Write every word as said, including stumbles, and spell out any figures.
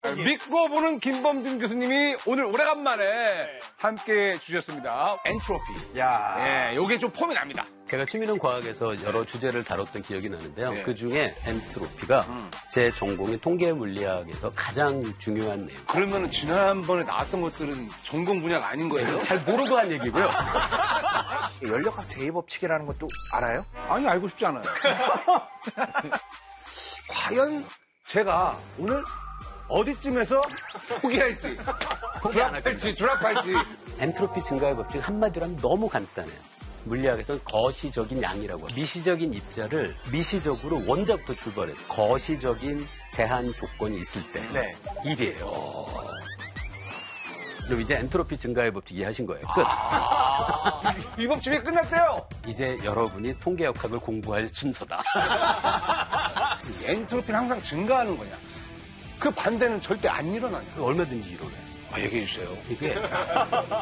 믿고 보는 김범준 교수님이 오늘 오래간만에 함께 주셨습니다. 엔트로피. 야, 예, 요게 좀 폼이 납니다. 제가 취미는 과학에서 여러 주제를 다뤘던 기억이 나는데요. 네. 그 중에 엔트로피가 음. 제 전공인 통계 물리학에서 가장 중요한 내용. 그러면 지난번에 나왔던 것들은 전공 분야가 아닌 거예요? 잘 모르고 한 얘기고요. 연력학 제이법칙이라는 것도 알아요? 아니, 알고 싶지 않아요. 과연 제가 오늘 어디쯤에서 포기할지, 드랍할지, 드랍할지. 엔트로피 증가의 법칙 한마디로 하면 너무 간단해요. 물리학에서는 거시적인 양이라고 해요. 미시적인 입자를 미시적으로 원자부터 출발해서 거시적인 제한 조건이 있을 때 네. 일이에요. 그럼 이제 엔트로피 증가의 법칙 이해하신 거예요. 끝. 아, 이 법칙이 끝났대요. 이제 여러분이 통계역학을 공부할 순서다. 엔트로피는 항상 증가하는 거냐? 그 반대는 절대 안 일어나냐? 얼마든지 일어나요. 아, 얘기해 주세요. 이게